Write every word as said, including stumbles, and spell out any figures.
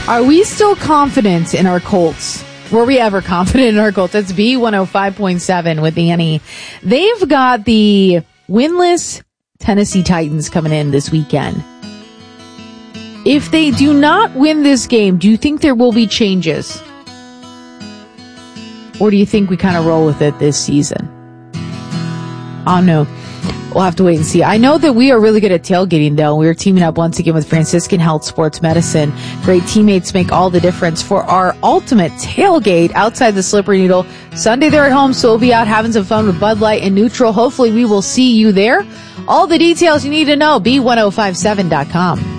Are we still confident in our Colts? Were we ever confident in our Colts? That's B one oh five point seven with Annie. They've got the winless Tennessee Titans coming in this weekend. If they do not win this game, do you think there will be changes? Or do you think we kind of roll with it this season? I don't know. We'll have to wait and see. I know that we are really good at tailgating, though. We are teaming up once again with Franciscan Health Sports Medicine. Great teammates make all the difference for our ultimate tailgate outside the Slippery Needle. Sunday they're at home, so we'll be out having some fun with Bud Light and Neutral. Hopefully we will see you there. All the details you need to know, B ten fifty-seven dot com.